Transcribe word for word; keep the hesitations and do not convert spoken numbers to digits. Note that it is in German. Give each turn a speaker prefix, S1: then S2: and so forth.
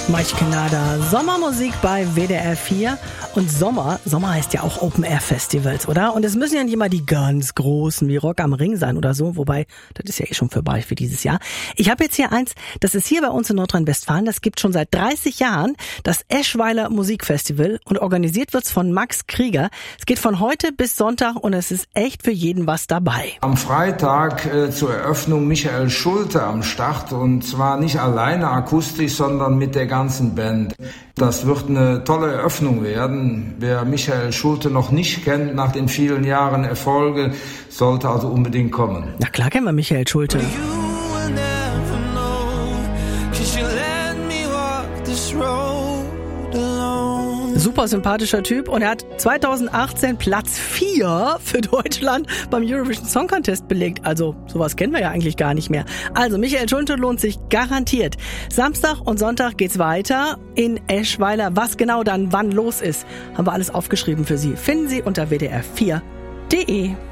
S1: Mike Canada, Sommermusik bei W D R vier. Und Sommer, Sommer heißt ja auch Open-Air-Festivals, oder? Und es müssen ja nicht immer die ganz großen wie Rock am Ring sein oder so, wobei, das ist ja eh schon vorbei für dieses Jahr. Ich habe jetzt hier eins, das ist hier bei uns in Nordrhein-Westfalen, das gibt schon seit dreißig Jahren, das Eschweiler Musikfestival, und organisiert wird's von Max Krieger. Es geht von heute bis Sonntag und es ist echt für jeden was dabei.
S2: Am Freitag äh, zur Eröffnung Michael Schulte am Start, und zwar nicht alleine akustisch, sondern mit der ganzen Band. Das wird eine tolle Eröffnung werden. Wer Michael Schulte noch nicht kennt nach den vielen Jahren Erfolge, sollte also unbedingt kommen.
S1: Na klar kennen wir Michael Schulte. Super sympathischer Typ, und er hat zweitausendachtzehn Platz vier für Deutschland beim Eurovision Song Contest belegt. Also sowas kennen wir ja eigentlich gar nicht mehr. Also Michael Schulte lohnt sich garantiert. Samstag und Sonntag geht's weiter in Eschweiler. Was genau dann wann los ist, haben wir alles aufgeschrieben für Sie. Finden Sie unter w d r vier punkt d e.